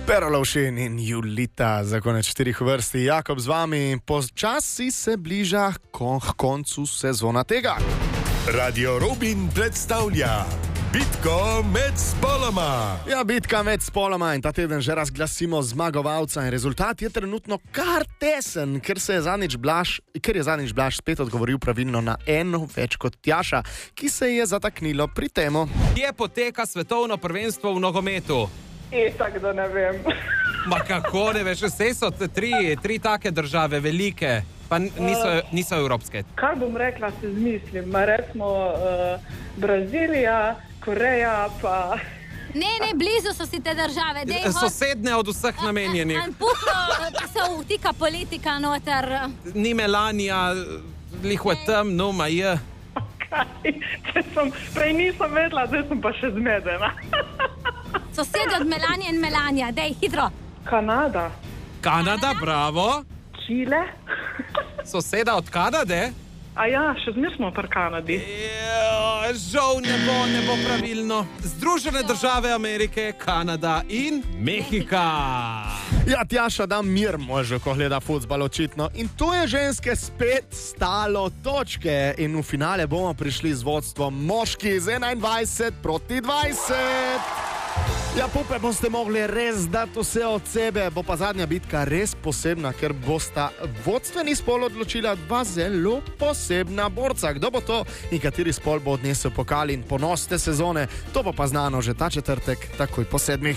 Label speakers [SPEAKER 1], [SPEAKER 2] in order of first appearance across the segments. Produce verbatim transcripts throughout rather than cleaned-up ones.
[SPEAKER 1] Pero Lovšin in Julita, za konec štirih vrsti. Jakob z vami, počasi se bliža kon, koncu sezona tega.
[SPEAKER 2] Radio Robin predstavlja Bitko med spoloma.
[SPEAKER 1] Ja, bitka med spoloma in ta teden že razglasimo zmagovalca in rezultat je trenutno kar tesen, ker, se je zadnjič Blaž, ker je zadnjič Blaž spet odgovoril pravilno na eno več kot Tjaša, ki se je zataknilo pri temu.
[SPEAKER 3] Kje poteka svetovno prvenstvo v nogometu?
[SPEAKER 4] Itak, da ne vem.
[SPEAKER 3] Ma kako ne veš, vse so tri, tri take države, velike, pa niso, niso evropske.
[SPEAKER 4] Kar bom rekla, se zmislim, ma recimo uh, Brazilija, Koreja, pa...
[SPEAKER 5] Ne, ne, blizu so si te države. Dej,
[SPEAKER 3] sosedne od vseh namenjenih.
[SPEAKER 5] Puhno se vtika politika noter.
[SPEAKER 3] Ni Melanija, liho je tam, no, ma je.
[SPEAKER 4] Kaj? Sem, prej nisem vedela, zdaj sem pa še zmedena.
[SPEAKER 5] Sosede od Melanije in Melanija, dej, hitro.
[SPEAKER 4] Kanada.
[SPEAKER 3] Kanada, bravo.
[SPEAKER 4] Čile.
[SPEAKER 3] Soseda od Kanade?
[SPEAKER 4] A ja, še zmer smo pri Kanadi.
[SPEAKER 3] Jo, žal ne bo, ne bo pravilno. Združene države Amerike, Kanada in Mehika.
[SPEAKER 1] Ja, Tjaša, da mir može, ko gleda fuzbal očitno. In tu je ženske spet stalo točke. In v finale bomo prišli z vodstvom moški z enaindvajset proti dvajset. Ja, pupe, boste mogli res dati vse od sebe. Bo pa zadnja bitka res posebna, ker bosta vodstveni spol odločila dva zelo posebna borca. Kdo bo to in kateri spol bo odnesel pokal in ponos te sezone, to bo pa znano že ta četrtek, takoj po sedmih.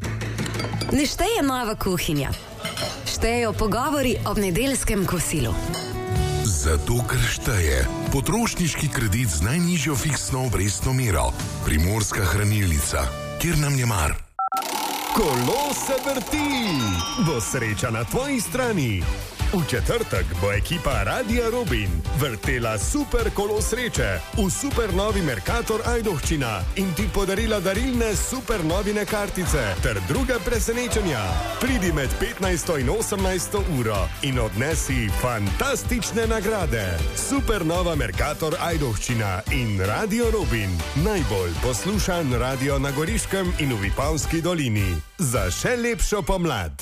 [SPEAKER 6] Ne šteje nova kuhinja. Štejejo pogovori ob nedeljskem kosilu.
[SPEAKER 2] Zato, ker šteje potrošniški kredit z najnižjo fiksno obrestno mero. Primorska hranilnica, kjer nam je mar. Kolo se vrti, bo sreča na tvoji strani. V četrtek bo ekipa Radia Robin vrtela super kolo sreče v super novi Mercator Ajdovščina in ti podarila darilne super novine kartice ter druge presenečenja. Pridi med petnajsto in osemnajsto uro in odnesi fantastične nagrade. Super nova Mercator Ajdovščina in Radio Robin, najbolj poslušan radio na Goriškem in v Vipavski dolini. Za še lepšo pomlad.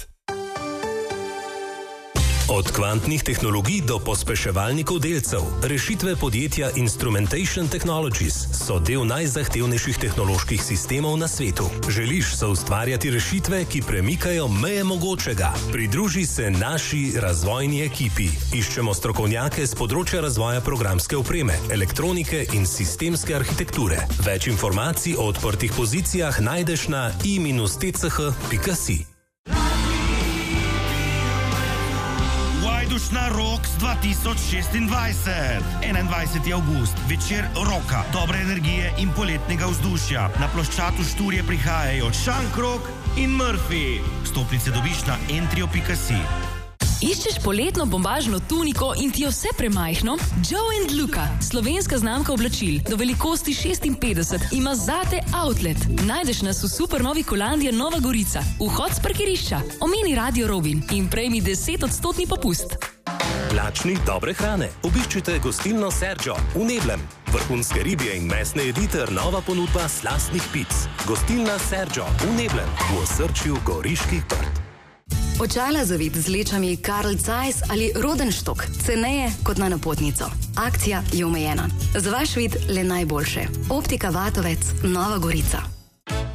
[SPEAKER 7] Od kvantnih tehnologij do pospeševalnikov delcev, rešitve podjetja Instrumentation Technologies so del najzahtevnejših tehnoloških sistemov na svetu. Želiš soustvarjati rešitve, ki premikajo meje mogočega? Pridruži se naši razvojni ekipi. Iščemo strokovnjake z področja razvoja programske opreme, elektronike in sistemske arhitekture. Več informacij o odprtih pozicijah najdeš na i t c h pika si.
[SPEAKER 8] Na Rocks dva tisoč šestindvajset. enaindvajseti avgust, večer roka, dobre energije in poletnega vzdušja. Na ploščadu Šturje prihajajo Šankrok in Murphy. Vstopnice dobiš na entrio pika si.
[SPEAKER 9] Iščeš poletno bombažno tuniko in ti je vse premajhno? Joe and Luca, slovenska znamka oblačil do velikosti šestinpetdeset, ima zate outlet. Najdeš nas v super novi Kolandija Nova Gorica, vhod s parkirišča. Omeni Radio Robin in prejmi deset odstotni popust.
[SPEAKER 7] Lačni dobre hrane. Obiščite gostilno Sergio v Neblem. Vrhunske ribje in mesne jedi ter nova ponudba slastnih pic. Gostilna Sergio v Neblem, v osrčju Goriških Brd.
[SPEAKER 6] Očala za vid z lečami Karl Zeiss ali Rodenstock, ceneje kot na napotnico. Akcija je omejena. Za vaš vid le najboljše. Optika Vatovec, Nova Gorica.